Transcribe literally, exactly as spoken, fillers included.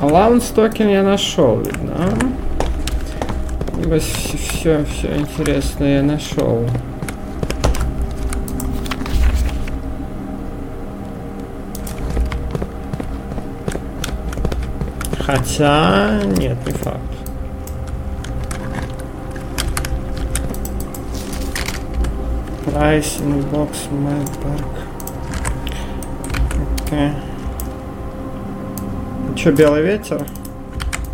Allowance токен я нашел, видно. Либо все, все интересное я нашел. Хотя нет, не факт. Price inbox Madpark. Окей. Че, белый ветер?